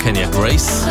Kenya Grace.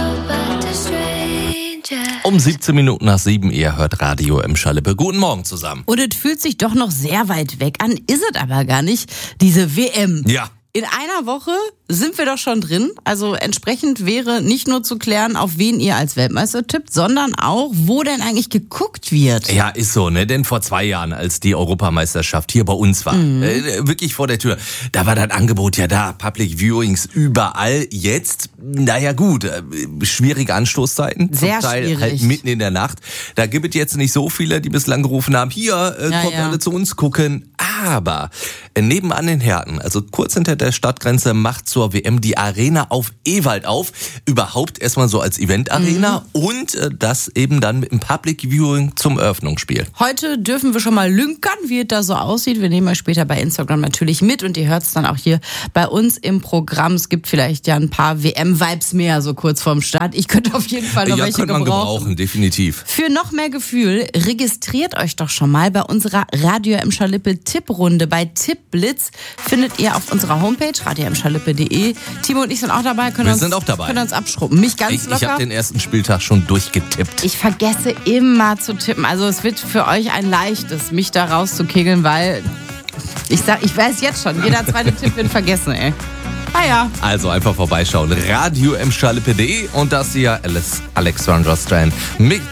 Um 17 Minuten nach 7, ihr hört Radio im Schalippe. Guten Morgen zusammen. Und es fühlt sich doch noch sehr weit weg an, ist es aber gar nicht, diese WM. Ja. In einer Woche sind wir doch schon drin. Also entsprechend wäre nicht nur zu klären, auf wen ihr als Weltmeister tippt, sondern auch, wo denn eigentlich geguckt wird. Ja, ist so, ne? Denn vor 2 Jahren, als die Europameisterschaft hier bei uns war, wirklich vor der Tür, da war das Angebot ja da, Public Viewings überall. Jetzt, naja gut, schwierige Anstoßzeiten. Sehr zum Teil schwierig. halt mitten in der Nacht. Da gibt es jetzt nicht so viele, die bislang gerufen haben, hier, kommt alle zu uns gucken. Aber nebenan in Herten, also kurz hinter der Stadtgrenze, macht zur WM die Arena auf Ewald auf. Überhaupt erstmal so als Event-Arena und das eben dann mit einem Public Viewing zum Eröffnungsspiel. Heute dürfen wir schon mal lünkern, wie es da so aussieht. Wir nehmen euch später bei Instagram natürlich mit und ihr hört es dann auch hier bei uns im Programm. Es gibt vielleicht ja ein paar WM-Vibes mehr, so kurz vorm Start. Ich könnte auf jeden Fall noch welche könnte man gebrauchen, definitiv. Für noch mehr Gefühl, registriert euch doch schon mal bei unserer Radio im Schalippe Tipprunde. Bei Tippblitz findet ihr auf unserer Homepage radio-im-schalippe.de. Timo und ich sind auch dabei, können uns abschrubben. Mich ganz locker. Ich habe den ersten Spieltag schon durchgetippt. Ich vergesse immer zu tippen. Also es wird für euch ein leichtes, mich da rauszukegeln, weil ich weiß jetzt schon, jeder zweite Tipp wird vergessen, ey. Ja. Also einfach vorbeischauen. radio-im-schalippe.de und das hier Alexandra Strand mit